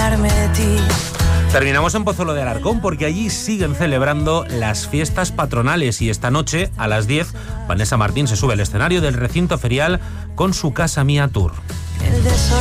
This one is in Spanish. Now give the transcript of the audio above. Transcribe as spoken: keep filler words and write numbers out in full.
olvidarme de ti. Terminamos en Pozuelo de Alarcón porque allí siguen celebrando las fiestas patronales y esta noche a las diez Vanessa Martín se sube al escenario del recinto ferial con su Casa Mía Tour. El